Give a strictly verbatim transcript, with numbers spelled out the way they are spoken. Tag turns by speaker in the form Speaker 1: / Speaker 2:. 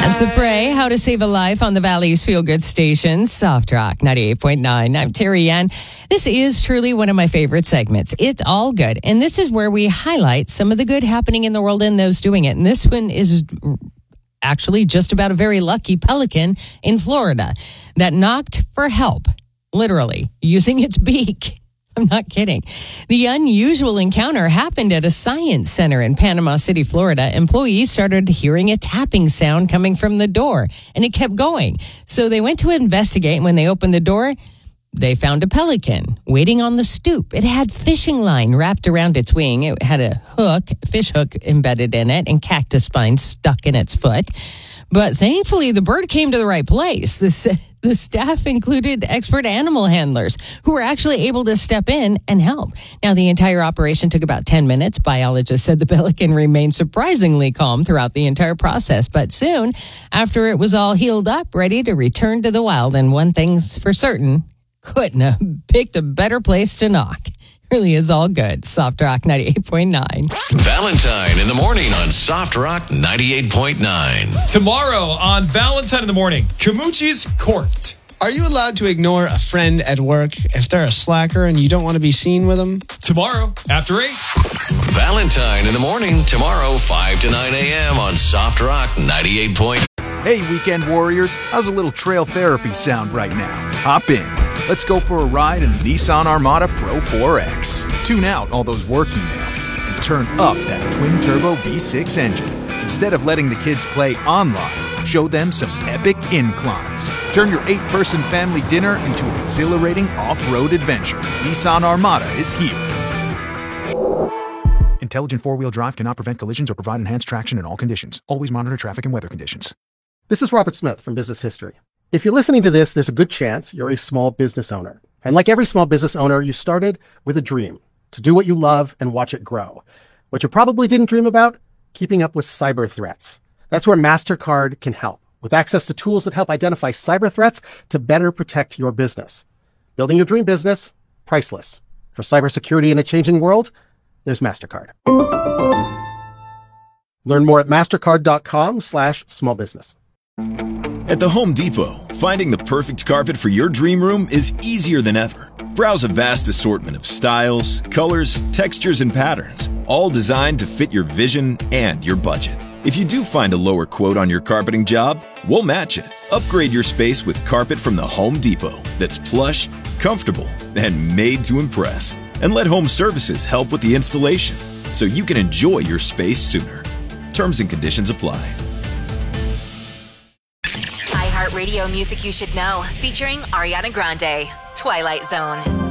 Speaker 1: That's the fray. How to save a life on the Valley's Feel Good station, Soft Rock ninety-eight point nine. I'm Terry Ann. This is truly one of my favorite segments. It's all good. And this is where we highlight some of the good happening in the world and those doing it. And this one is actually just about a very lucky pelican in Florida that knocked for help, literally, using its beak. I'm not kidding. The unusual encounter happened at a science center in Panama City, Florida. Employees started hearing a tapping sound coming from the door, and it kept going. So they went to investigate, and when they opened the door, they found a pelican waiting on the stoop. It had fishing line wrapped around its wing. It had a hook, fish hook embedded in it, and cactus spines stuck in its foot. But thankfully, the bird came to the right place. The, the staff included expert animal handlers who were actually able to step in and help. Now, the entire operation took about ten minutes. Biologists said the pelican remained surprisingly calm throughout the entire process. But soon, after it was all healed up, ready to return to the wild, and one thing's for certain, couldn't have picked a better place to knock. Really is all good. Soft Rock ninety-eight point nine.
Speaker 2: Valentine in the morning on Soft Rock ninety-eight point nine.
Speaker 3: Tomorrow on Valentine in the morning, Kamuchi's Court.
Speaker 4: Are you allowed to ignore a friend at work if they're a slacker and you don't want to be seen with them?
Speaker 3: Tomorrow after eight.
Speaker 2: Valentine in the morning, tomorrow five to nine a.m. on Soft Rock ninety-eight point nine.
Speaker 5: Hey, weekend warriors, how's a little trail therapy sound right now? Hop in. Let's go for a ride in the Nissan Armada Pro four X. Tune out all those work emails and turn up that twin-turbo V six engine. Instead of letting the kids play online, show them some epic inclines. Turn your eight-person family dinner into an exhilarating off-road adventure. Nissan Armada is here. Intelligent four-wheel drive cannot prevent collisions or provide enhanced traction in all conditions. Always monitor traffic and weather conditions.
Speaker 6: This is Robert Smith from Business History. If you're listening to this, there's a good chance you're a small business owner. And like every small business owner, you started with a dream to do what you love and watch it grow. What you probably didn't dream about, keeping up with cyber threats. That's where MasterCard can help, with access to tools that help identify cyber threats to better protect your business. Building your dream business, priceless. For cybersecurity in a changing world, there's MasterCard. Learn more at mastercard.com slash small business.
Speaker 7: At the Home Depot, finding the perfect carpet for your dream room is easier than ever. Browse a vast assortment of styles, colors, textures, and patterns, all designed to fit your vision and your budget. If you do find a lower quote on your carpeting job, we'll match it. Upgrade your space with carpet from the Home Depot that's plush, comfortable, and made to impress. And let Home Services help with the installation so you can enjoy your space sooner. Terms and conditions apply.
Speaker 8: iHeartRadio music you should know, featuring Ariana Grande, Twilight Zone.